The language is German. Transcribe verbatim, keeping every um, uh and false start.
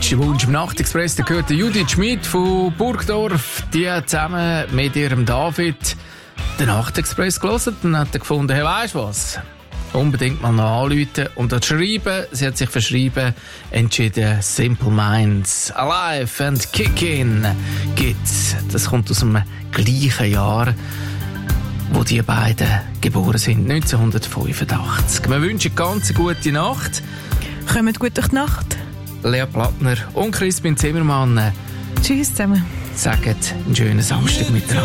Letzter Wunsch im Nachtexpress, da gehört Judith Schmid von Burgdorf. Die hat zusammen mit ihrem David den Nachtexpress gelesen und hat gefunden, hey, weisst du was? Unbedingt mal noch anrufen und dort schreiben. Sie hat sich verschrieben, entschieden, Simple Minds, Alive and Kickin' gibt's. Das kommt aus dem gleichen Jahr, wo die beiden geboren sind, neunzehnhundertfünfundachtzig. Wir wünschen ganz eine gute Nacht. Kommt gut durch die Nacht. Lea Plattner und Crispin Zimmermann Tschüss zusammen. sagen einen schönen Samstag miteinander.